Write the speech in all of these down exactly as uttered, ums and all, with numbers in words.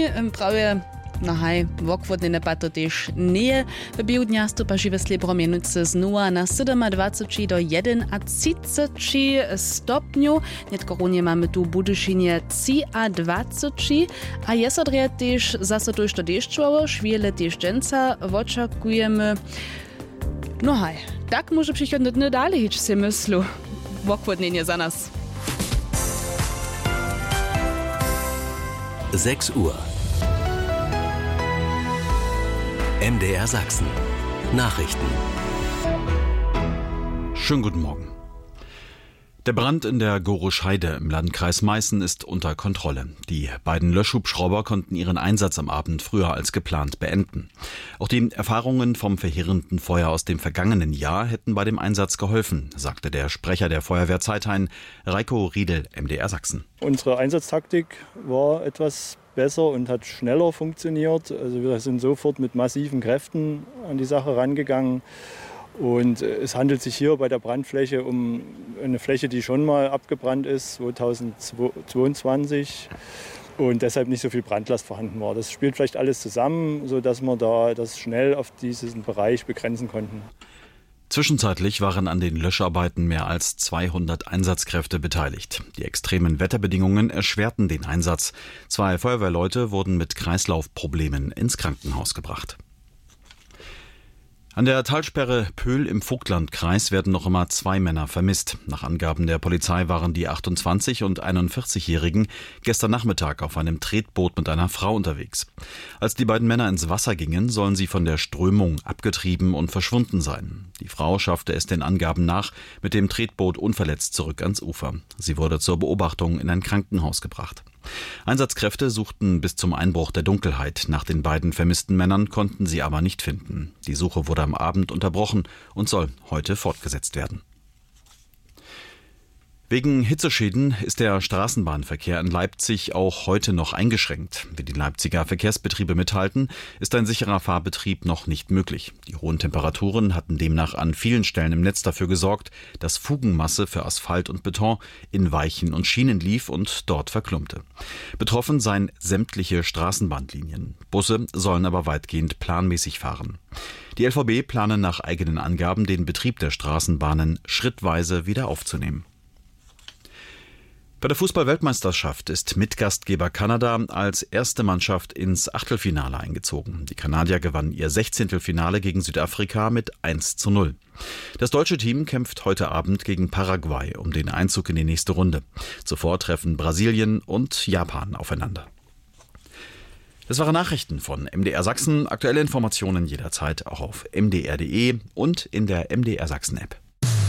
dni, prawie no haj, wokwodne pato też nie. W biu dnia stupa żywe slibro minuty znowa na dwadzieścia do trzydzieści stopniu. Netko runie mamy tu Budyszynie dwadzieścia, a jest odrejad też zase to jeszcze deszczowo, szwiele też dżęca, oczekujemy. No haj, tak może przychodne dny dalej, hić się myslu. Wokwodnie za nas. sechs Uhr. M D R Sachsen. Nachrichten. Schönen guten Morgen. Der Brand in der Goroscheide im Landkreis Meißen ist unter Kontrolle. Die beiden Löschhubschrauber konnten ihren Einsatz am Abend früher als geplant beenden. Auch die Erfahrungen vom verheerenden Feuer aus dem vergangenen Jahr hätten bei dem Einsatz geholfen, sagte der Sprecher der Feuerwehr Zeithain, Reiko Riedel, M D R Sachsen. Unsere Einsatztaktik war etwas besser und hat schneller funktioniert. Also wir sind sofort mit massiven Kräften an die Sache rangegangen. Und es handelt sich hier bei der Brandfläche um eine Fläche, die schon mal abgebrannt ist, zweitausendzweiundzwanzig, und deshalb nicht so viel Brandlast vorhanden war. Das spielt vielleicht alles zusammen, sodass wir da das schnell auf diesen Bereich begrenzen konnten. Zwischenzeitlich waren an den Löscharbeiten mehr als zweihundert Einsatzkräfte beteiligt. Die extremen Wetterbedingungen erschwerten den Einsatz. Zwei Feuerwehrleute wurden mit Kreislaufproblemen ins Krankenhaus gebracht. An der Talsperre Pöhl im Vogtlandkreis werden noch immer zwei Männer vermisst. Nach Angaben der Polizei waren die achtundzwanzig- und einundvierzigjährigen gestern Nachmittag auf einem Tretboot mit einer Frau unterwegs. Als die beiden Männer ins Wasser gingen, sollen sie von der Strömung abgetrieben und verschwunden sein. Die Frau schaffte es den Angaben nach mit dem Tretboot unverletzt zurück ans Ufer. Sie wurde zur Beobachtung in ein Krankenhaus gebracht. Einsatzkräfte suchten bis zum Einbruch der Dunkelheit nach den beiden vermissten Männern, konnten sie aber nicht finden. Die Suche wurde am Abend unterbrochen und soll heute fortgesetzt werden. Wegen Hitzeschäden ist der Straßenbahnverkehr in Leipzig auch heute noch eingeschränkt. Wie die Leipziger Verkehrsbetriebe mithalten, ist ein sicherer Fahrbetrieb noch nicht möglich. Die hohen Temperaturen hatten demnach an vielen Stellen im Netz dafür gesorgt, dass Fugenmasse für Asphalt und Beton in Weichen und Schienen lief und dort verklumpte. Betroffen seien sämtliche Straßenbahnlinien. Busse sollen aber weitgehend planmäßig fahren. Die L V B planen nach eigenen Angaben, den Betrieb der Straßenbahnen schrittweise wieder aufzunehmen. Bei der Fußball-Weltmeisterschaft ist Mitgastgeber Kanada als erste Mannschaft ins Achtelfinale eingezogen. Die Kanadier gewannen ihr Sechzehntelfinale gegen Südafrika mit eins zu null. Das deutsche Team kämpft heute Abend gegen Paraguay um den Einzug in die nächste Runde. Zuvor treffen Brasilien und Japan aufeinander. Das waren Nachrichten von M D R Sachsen. Aktuelle Informationen jederzeit auch auf m d r punkt d e und in der M D R Sachsen App.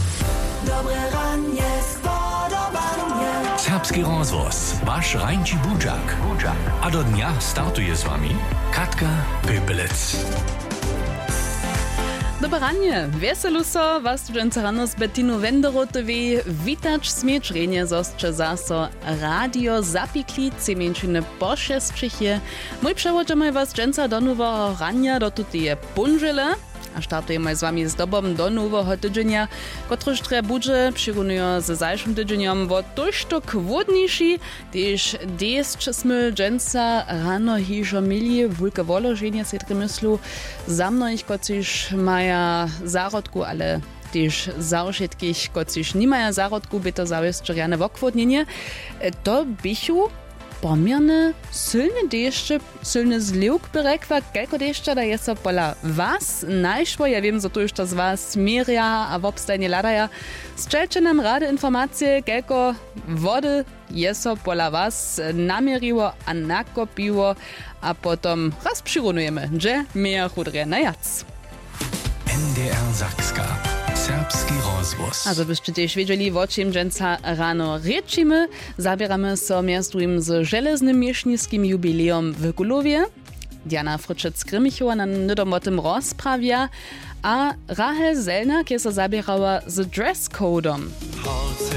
Serbski rozvoz, vaš Rajnči Budžak. A do dnia startuje s vami Katka Pepelec. Dobre ranie, veselu so, was tu dżęca rano z Bettinu Wenderotowej witać smieczrenie zostcze zaso radio zapikli cemięczyny po šestčichie. Mój przewodzimy was dżęca do nowego rania do tutej punżele. A startujemy z wami z dobom do nowego tydzienia, kotryż treba budże przyrównuje ze zajszym tydzieniem, bo toż to chłodniejszy, też deszcz sme dżęca rano hiżo mieli, wulke wolożenie se trymyslu, za mną ich kociż maja zarodku, ale też za všetkých, kociż nie maja zarodku, by to zawieszczo rane wokwodnienie, to bychu pomierne silne deszcze, silny zliwk berekwa, kelko deszcza da jest pola was najszło, ja wiem, że to już to z was mieria, a w obstajnie ladaja. Strzelcie nam rade informacje, kelko wody jest pola was namieriło, a nakopiło, a potom raz przyrunujemy, że mehr chudre na jac. M D R Sakska. Serbski rozvoz. Also byście też wiedzieli, o czym dżęca rano rečimy. Zabieramy so miastujemy z żeleznym mieszniskim jubileum w Kulowie. Diana Fryczec-Grymichowa nam nudom o tym rozprawia, a Rahel Selner, kiedy so zabierała z dresscodom.